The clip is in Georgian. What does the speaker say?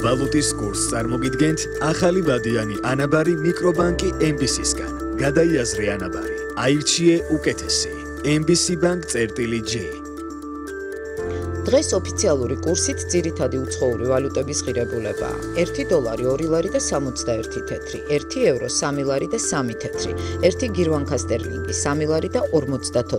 ვალუტის კურსს წარმოგიდგენთ ახალი ვადიანი ანაბარი მიკრობანკი MBC-სგან. გადაიაზრე ანაბარი. აირჩიე უკეთესი. MBC Bank-J. დღეს ოფიციალური კურსით ძირითადი უცხოური ვალუტების ღირებულებაა. 1 დოლარი 2 ლარი და 61 თეთრი, 1 ევრო 3 ლარი და 3 თეთრი, 1 გირვანქა სტერლინგი 3 ლარი და 54